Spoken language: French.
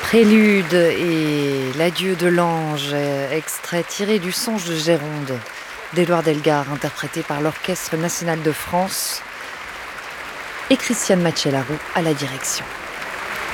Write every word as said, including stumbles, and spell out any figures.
Prélude et l'adieu de l'ange, extrait tiré du Songe de Géronde d'Édouard Delgard, interprété par l'Orchestre national de France et Christiane Matchelaroux à la direction.